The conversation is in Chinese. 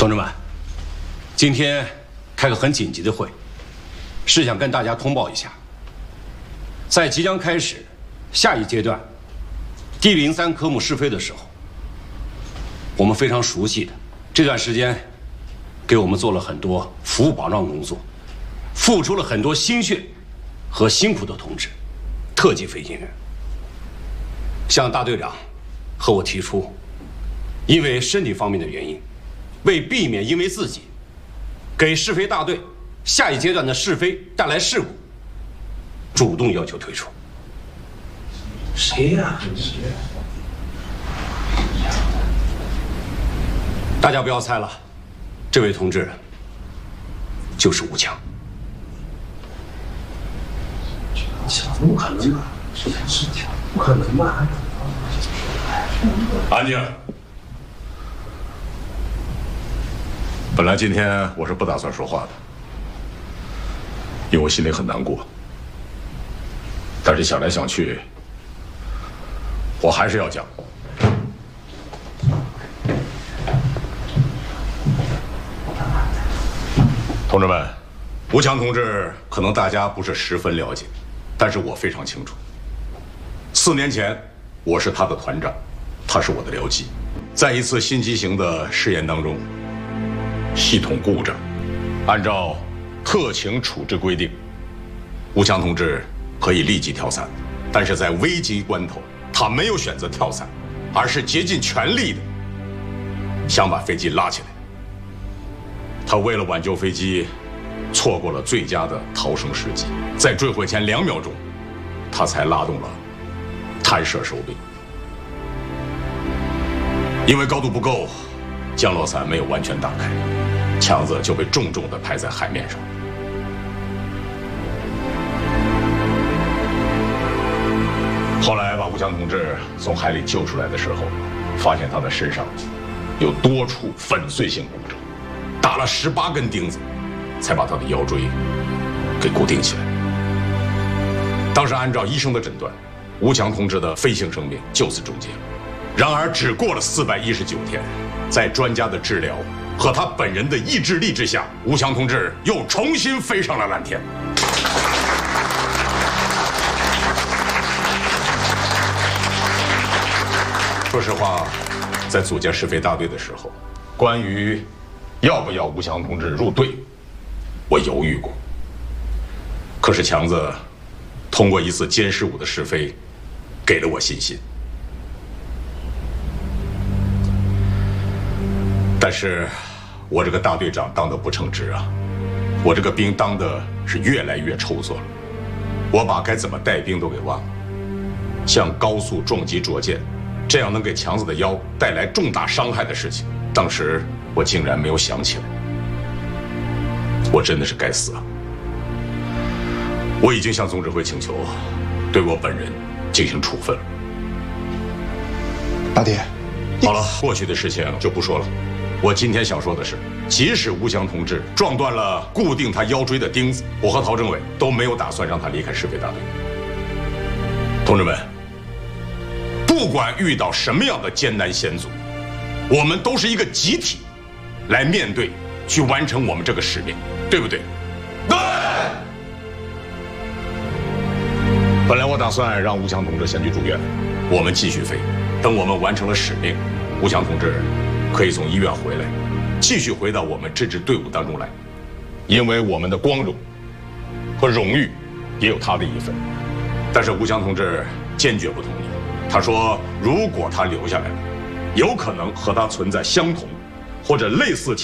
同志们，今天开个很紧急的会，是想跟大家通报一下，在即将开始下一阶段第03科目试飞的时候，我们非常熟悉的这段时间，给我们做了很多服务保障工作，付出了很多心血和辛苦的同志，特级飞行员，向大队长和我提出，因为身体方面的原因，为避免因为自己给试飞大队下一阶段的试飞带来事故，主动要求退出。 谁呀？ 大家不要猜了，这位同志就是吴强。 怎么可能吧？不可能吧？ 安静。本来今天我是不打算说话的，因为我心里很难过。但是想来想去，我还是要讲。同志们，吴强同志可能大家不是十分了解，但是我非常清楚。4年前，我是他的团长，他是我的僚机。在一次新机型的试验当中，系统故障，按照特情处置规定，吴强同志可以立即跳伞，但是在危急关头，他没有选择跳伞，而是竭尽全力的想把飞机拉起来。他为了挽救飞机，错过了最佳的逃生时机，在坠毁前2秒钟，他才拉动了弹射手柄。因为高度不够，降落伞没有完全打开，强子就被重重地拍在海面上。后来把吴强同志从海里救出来的时候，发现他的身上有多处粉碎性骨折，打了18根钉子，才把他的腰椎给固定起来。当时按照医生的诊断，吴强同志的飞行生命就此终结了。然而，只过了419天，在专家的治疗和他本人的意志力之下，吴强同志又重新飞上了蓝天。说实话，在组建试飞大队的时候，关于要不要吴强同志入队，我犹豫过。可是强子通过一次歼15的试飞，给了我信心。但是，我这个大队长当得不称职啊，我这个兵当的是越来越抽缩了，我把该怎么带兵都给忘了。像高速撞击着舰，这样能给强子的腰带来重大伤害的事情，当时我竟然没有想起来。我真的是该死啊！我已经向总指挥请求，对我本人进行处分了。 大爹， 好了，过去的事情就不说了。我今天想说的是，即使吴强同志撞断了固定他腰椎的钉子，我和陶政委都没有打算让他离开试飞大队。同志们，不管遇到什么样的艰难险阻，我们都是一个集体来面对，去完成我们这个使命，对不对？对。本来我打算让吴强同志先去住院，我们继续飞。等我们完成了使命，吴强同志可以从医院回来，继续回到我们这支队伍当中来，因为我们的光荣和荣誉也有他的一份。但是吴强同志坚决不同意，他说如果他留下来了，有可能和他存在相同或者类似